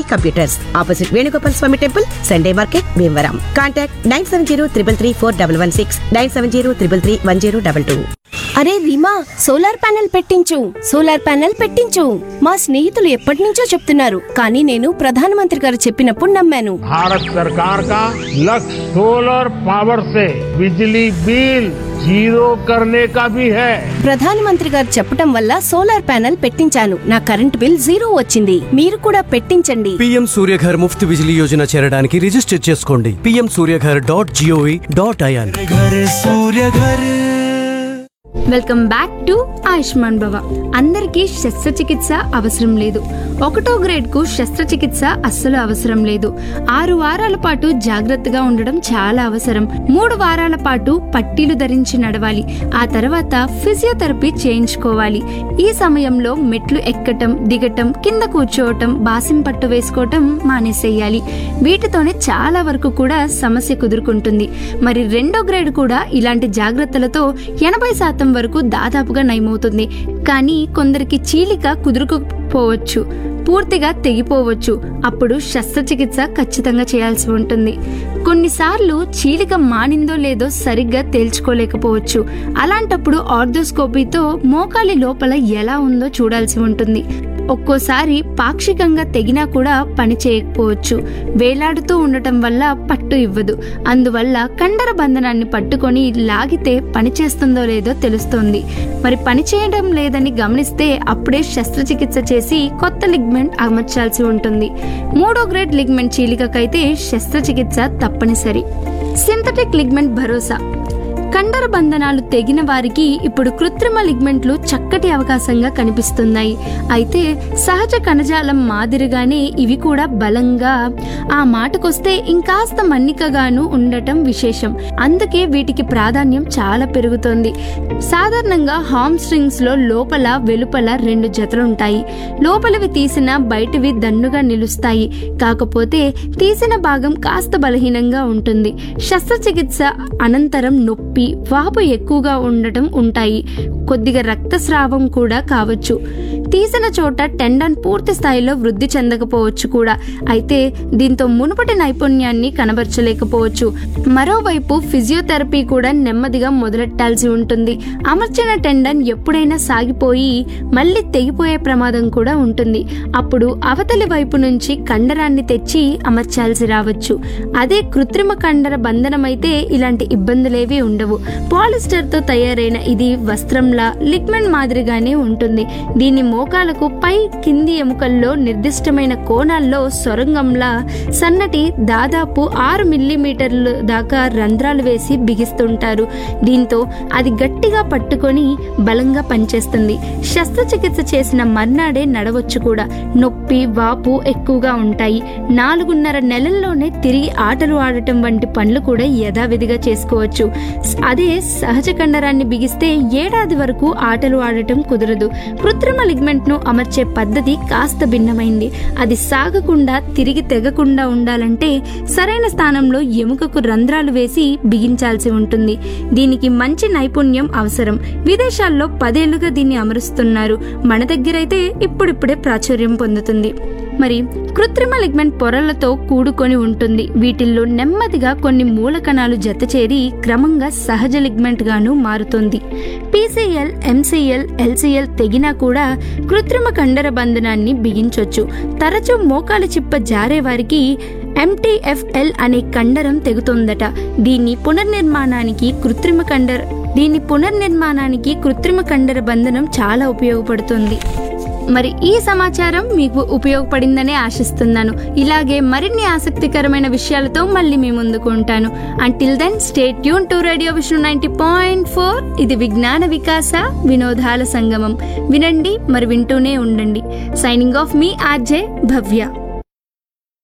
Computers, opposite Venugopal స్వామి temple, Sunday market, Bhimavaram. Contact 9703334116, 9703331022. అరే Reema, solar panel పెట్టించు, solar panel పెట్టించు. మా స్నేహితులు ఎప్పటి నుంచో చెప్తున్నారు, కానీ నేను ప్రధానమంత్రి గారు చెప్పినప్పుడు నమ్మాను. భారత్ సర్కార్ కా లక్ష్య సోలార్ పవర్ సే బిజ్లీ బిల్ జీరో కర్నే కా భీ హై. ప్రధానమంత్రి గారు చెప్పటం వల్ల సోలార్ ప్యానెల్ పెట్టించాను. నా కరెంట్ బిల్ 0 వచ్చింది. మీరు కూడా పెట్టించండి. పీఎం సూర్యఘర్ ముఫ్త్ బిజిలీ యోజన చేరడానికి రిజిస్టర్ చేసుకోండి. pmsuryaghar.gov.in. Welcome back to Ayushman భవ. అందరికీ శస్త్రచికిత్స అవసరం లేదు. 1వ గ్రేడ్ కు శస్త్రచికిత్స అస్సలు అవసరం లేదు. 6 వారాల పాటు జాగ్రత్తగా ఉండడం చాలా అవసరం. 3 వారాల పాటు పట్టీలు ధరించి నడవాలి. ఆ తర్వాత ఫిజియోథెరపీ చేయించుకోవాలి. ఈ సమయంలో మెట్లు ఎక్కటం, దిగటం, కింద కూర్చోవటం, బాసిం పట్టు వేసుకోవటం మానేసేయాలి. వీటితోనే చాలా వరకు కూడా సమస్య కుదురుకుంటుంది. మరి 2వ గ్రేడ్ కూడా ఇలాంటి జాగ్రత్తలతో 80% వరకు దాదాపుగా నయమవుతుంది. కానీ కొందరికి చీలిక కుదురుకుపోవచ్చు, పూర్తిగా తెగిపోవచ్చు. అప్పుడు శస్త్రచికిత్స ఖచ్చితంగా చేయాల్సి ఉంటుంది. కొన్నిసార్లు చీలిక మానిందో లేదో సరిగ్గా తేల్చుకోలేకపోవచ్చు. అలాంటప్పుడు ఆర్థోస్కోపీతో మోకాలి లోపల ఎలా ఉందో చూడాల్సి ఉంటుంది. ఒక్కోసారి పాక్షికంగా తెగినా కూడా పని చేయకపోవచ్చు. వేలాడుతూ ఉండటం వల్ల పట్టు ఇవ్వదు. అందువల్ల కండర బంధనాన్ని పట్టుకొని లాగితే పని చేస్తుందో లేదో తెలుస్తుంది. మరి పని చేయడం లేదని గమనిస్తే అప్పుడే శస్త్రచికిత్స చేసి కొత్త లిగ్మెంట్ అమర్చాల్సి ఉంటుంది. 3వ గ్రేడ్ లిగ్మెంట్ చీలికకైతే శస్త్రచికిత్స తప్పనిసరి. సింథటిక్ లిగ్మెంట్ భరోసా. కండర బంధనాలు తెగిన వారికి ఇప్పుడు కృత్రిమ లిగ్మెంట్లు చక్కటి అవకాశంగా కనిపిస్తున్నాయి. అయితే సహజ కణజాలం మాదిరిగానే ఇవి కూడా బలంగా, ఆ మాటకొస్తే ఇంకాస్త మన్నికగాను ఉండటం విశేషం. అందుకే వీటికి ప్రాధాన్యం చాలా పెరుగుతోంది. సాధారణంగా హామ్ స్ట్రింగ్స్ లో లోపల వెలుపల 2 జతలుంటాయి. లోపలివి తీసిన బయటివి దన్నుగా నిలుస్తాయి. కాకపోతే తీసిన భాగం కాస్త బలహీనంగా ఉంటుంది. శస్త్రచికిత్స అనంతరం నొప్పి, వాపు ఎక్కువగా ఉండటం ఉంటాయి. కొద్దిగా రక్తస్రావం కూడా కావచ్చు. తీసిన చోట టెండన్ పూర్తి స్థాయిలో వృద్ధి చెందకపోవచ్చు కూడా. అయితే దీంతో మునుపటి నైపుణ్యాన్ని కనబరచలేకపోవచ్చు. మరోవైపు ఫిజియోథెరపీ కూడా నెమ్మదిగా మొదలెట్టాల్సి ఉంటుంది. అమర్చిన టెండన్ ఎప్పుడైనా సాగిపోయి మళ్ళీ తెగిపోయే ప్రమాదం కూడా ఉంటుంది. అప్పుడు అవతలి వైపు నుంచి కండరాన్ని తెచ్చి అమర్చాల్సి రావచ్చు. అదే కృత్రిమ కండర బంధనమైతే ఇలాంటి ఇబ్బందులేవి ఉండవు. పాలిస్టర్ తో తయారైన ఇది వస్త్రంలా, లిగ్మెంట్ మాదిరిగానే ఉంటుంది. దీన్ని మోకాలకు పై కింది ఎముకల్లో నిర్దిష్టమైన కోణాల్లో సొరంగంలా సన్నటి దాదాపు 6 మిల్లీమీటర్ల దాకా రంధ్రాలు వేసి బిగిస్తుంటారు. దీంతో అది గట్టిగా పట్టుకొని బలంగా పనిచేస్తుంది. శస్త్రచికిత్స చేసిన మర్నాడే నడవచ్చు కూడా. నొప్పి, వాపు ఎక్కువగా ఉంటాయి. 4.5 నెలల్లోనే తిరిగి ఆటలు ఆడటం వంటి పనులు కూడా యథావిధిగా చేసుకోవచ్చు. అదే సహజ కండరాన్ని బిగిస్తే ఏడాది వరకు ఆటలు ఆడటం కుదరదు. కృత్రిమ లిగ్మెంట్ ను అమర్చే పద్ధతి కాస్త భిన్నమైంది. అది సాగకుండా, తిరిగి తెగకుండా ఉండాలంటే సరైన స్థానంలో ఎముకకు రంధ్రాలు వేసి బిగించాల్సి ఉంటుంది. దీనికి మంచి నైపుణ్యం అవసరం. విదేశాల్లో 10 ఏళ్లుగా దీన్ని అమరుస్తున్నారు. మన దగ్గరైతే ఇప్పుడిప్పుడే ప్రాచుర్యం పొందుతుంది. మరి కృత్రిమ లిగ్మెంట్ పొరలతో కూడుకొని ఉంటుంది. వీటిల్లో నెమ్మదిగా కొన్ని మూలకణాలు జతచేరి క్రమంగా సహజ లిగ్మెంట్ గాను మారుతుంది. పీసీఎల్, ఎంసీఎల్, ఎల్సీఎల్ తెగినా కూడా కృత్రిమ కండర బంధనాన్ని బిగించొచ్చు. తరచూ మోకాలి చిప్ప జారే వారికి MTFL అనే కండరం తెగుతుందట. దీన్ని పునర్నిర్మాణానికి కృత్రిమ కండర బంధనం చాలా ఉపయోగపడుతుంది. మరి ఈ సమాచారం మీకు ఉపయోగపడిందనే ఆశిస్తున్నాను. ఇలాగే మరిన్ని ఆసక్తికరమైన విషయాలతో మళ్ళీ మీ ముందుకు ఉంటాను. Until then stay tune to radio Vishnu 90.4. ఇది విజ్ఞాన వికాస వినోదాల సంగమం. వినండి, మరి వింటూనే ఉండండి. సైనింగ్ ఆఫ్ మీ ఆర్జే భవ్య.